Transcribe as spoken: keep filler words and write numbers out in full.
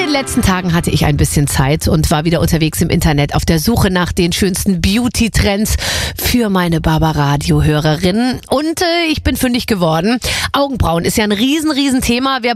den letzten Tagen hatte ich ein bisschen Zeit und war wieder unterwegs im Internet auf der Suche nach den schönsten Beauty-Trends für meine Barbaradio-Hörerinnen. Und äh, ich bin fündig geworden. Augenbrauen ist ja ein riesen, riesen Thema. Wer